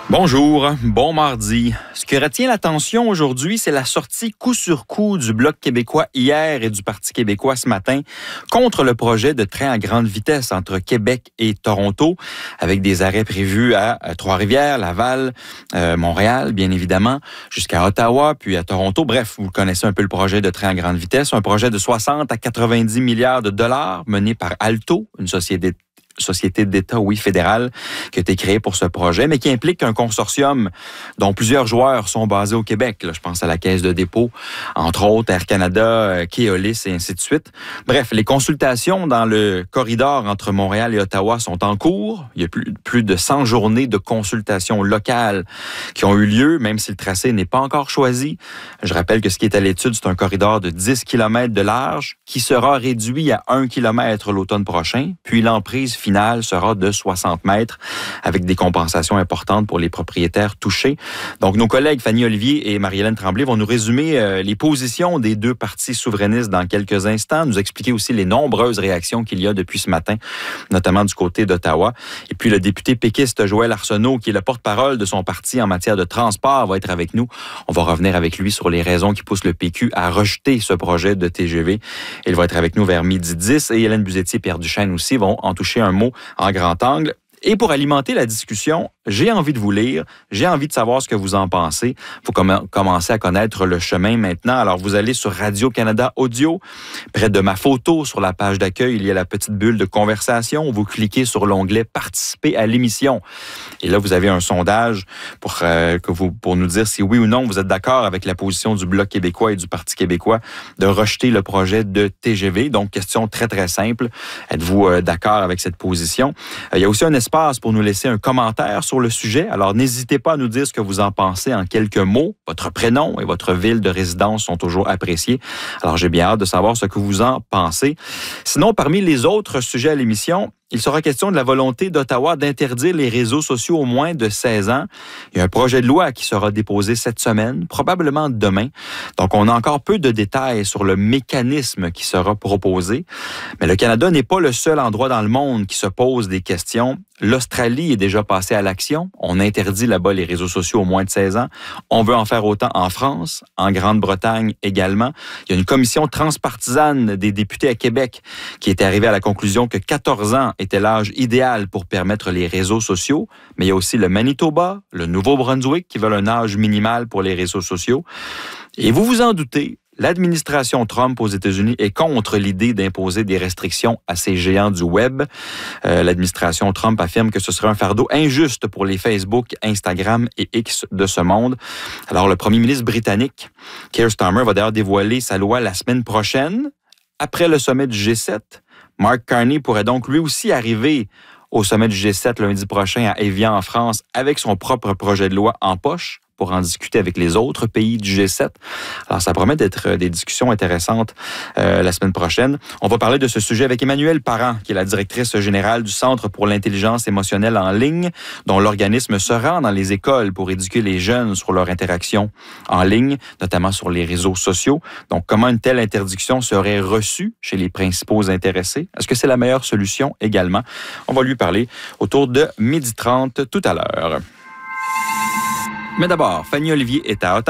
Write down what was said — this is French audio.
Bonjour, bon mardi. Ce qui retient l'attention aujourd'hui, c'est la sortie coup sur coup du Bloc québécois hier et du Parti québécois ce matin contre le projet de train à grande vitesse entre Québec et Toronto, avec des arrêts prévus à Trois-Rivières, Laval, Montréal, bien évidemment, jusqu'à Ottawa, puis à Toronto. Bref, vous connaissez un peu le projet de train à grande vitesse, un projet de 60 à 90 milliards de dollars mené par Alto, une société d'État, fédérale, qui a été créée pour ce projet, mais qui implique un consortium dont plusieurs joueurs sont basés au Québec. Là, je pense à la Caisse de dépôt, entre autres Air Canada, Keolis et ainsi de suite. Bref, les consultations dans le corridor entre Montréal et Ottawa sont en cours. Il y a plus de 100 journées de consultations locales qui ont eu lieu, même si le tracé n'est pas encore choisi. Je rappelle que ce qui est à l'étude, c'est un corridor de 10 km de large qui sera réduit à 1 km l'automne prochain, puis l'emprise finale sera de 60 mètres avec des compensations importantes pour les propriétaires touchés. Donc, nos collègues Fanny Olivier et Marie-Hélène Tremblay vont nous résumer les positions des deux partis souverainistes dans quelques instants, nous expliquer aussi les nombreuses réactions qu'il y a depuis ce matin, notamment du côté d'Ottawa. Et puis, le député péquiste Joël Arsenault, qui est le porte-parole de son parti en matière de transport, va être avec nous. On va revenir avec lui sur les raisons qui poussent le PQ à rejeter ce projet de TGV. Il va être avec nous vers 12h10 et Hélène Buzetti et Pierre Duchesne aussi vont en toucher un mot en grand angle. Et pour alimenter la discussion, j'ai envie de vous lire, j'ai envie de savoir ce que vous en pensez. Il faut commencer à connaître le chemin maintenant. Alors, vous allez sur Radio-Canada Audio. Près de ma photo, sur la page d'accueil, il y a la petite bulle de conversation. Vous cliquez sur l'onglet « Participer à l'émission ». Et là, vous avez un sondage pour nous dire si oui ou non vous êtes d'accord avec la position du Bloc québécois et du Parti québécois de rejeter le projet de TGV. Donc, question très, très simple. Êtes-vous d'accord avec cette position? Il y a aussi un espace pour nous laisser un commentaire sur le sujet. Alors, n'hésitez pas à nous dire ce que vous en pensez en quelques mots. Votre prénom et votre ville de résidence sont toujours appréciés. Alors, j'ai bien hâte de savoir ce que vous en pensez. Sinon, parmi les autres sujets à l'émission, il sera question de la volonté d'Ottawa d'interdire les réseaux sociaux aux moins de 16 ans. Il y a un projet de loi qui sera déposé cette semaine, probablement demain. Donc, on a encore peu de détails sur le mécanisme qui sera proposé. Mais le Canada n'est pas le seul endroit dans le monde qui se pose des questions. L'Australie est déjà passée à l'action. On interdit là-bas les réseaux sociaux aux moins de 16 ans. On veut en faire autant en France, en Grande-Bretagne également. Il y a une commission transpartisane des députés à Québec qui est arrivée à la conclusion que 14 ans était l'âge idéal pour permettre les réseaux sociaux. Mais il y a aussi le Manitoba, le Nouveau-Brunswick qui veulent un âge minimal pour les réseaux sociaux. Et vous vous en doutez, l'administration Trump aux États-Unis est contre l'idée d'imposer des restrictions à ces géants du web. L'administration Trump affirme que ce serait un fardeau injuste pour les Facebook, Instagram et X de ce monde. Alors, le premier ministre britannique, Keir Starmer, va d'ailleurs dévoiler sa loi la semaine prochaine, après le sommet du G7. Mark Carney pourrait donc lui aussi arriver au sommet du G7 lundi prochain à Évian en France avec son propre projet de loi en poche pour en discuter avec les autres pays du G7. Alors, ça promet d'être des discussions intéressantes la semaine prochaine. On va parler de ce sujet avec Emmanuelle Parent, qui est la directrice générale du Centre pour l'intelligence émotionnelle en ligne, dont l'organisme se rend dans les écoles pour éduquer les jeunes sur leur interaction en ligne, notamment sur les réseaux sociaux. Donc, comment une telle interdiction serait reçue chez les principaux intéressés? Est-ce que c'est la meilleure solution également? On va lui parler autour de 12h30 tout à l'heure. Mais d'abord, Fanny Olivier est à Ottawa.